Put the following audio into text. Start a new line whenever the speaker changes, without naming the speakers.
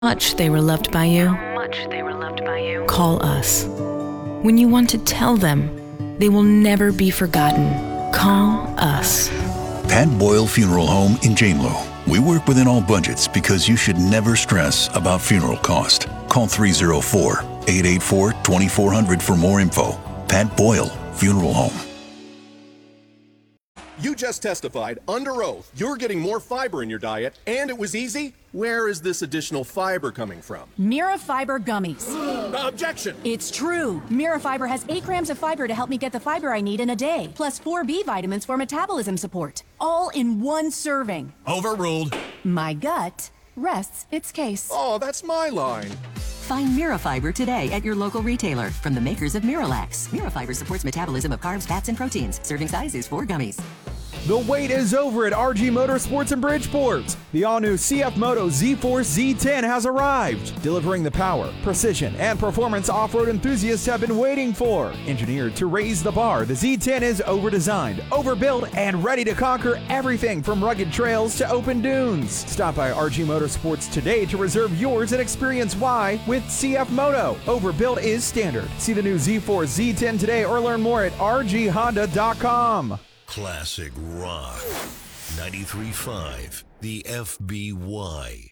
much they were loved by you, call us. When you want to tell them they will never be forgotten, call us.
Pat Boyle Funeral Home in Janelo. We work within all budgets because you should never stress about funeral cost. Call 304-884-2400 for more info. Pat Boyle Funeral Home.
You just testified under oath you're getting more fiber in your diet, and it was easy? Where is this additional fiber coming from?
Mirafiber gummies.
Objection!
It's true. Mirafiber has 8 grams of fiber to help me get the fiber I need in a day, plus 4 B vitamins for metabolism support, all in one serving.
Overruled.
My gut rests its case.
Oh, that's my line.
Find Mirafiber today at your local retailer from the makers of Miralax. Mirafiber supports metabolism of carbs, fats, and proteins. Serving size is 4 gummies.
The wait is over at RG Motorsports in Bridgeport. The all-new CF Moto Z-Force Z10 has arrived, delivering the power, precision, and performance off-road enthusiasts have been waiting for. Engineered to raise the bar, the Z10 is over-designed, overbuilt, and ready to conquer everything from rugged trails to open dunes. Stop by RG Motorsports today to reserve yours and experience why with CF Moto. Overbuilt is standard. See the new Z-Force Z10 today or learn more at rghonda.com.
Classic Rock 93.5, the FBY.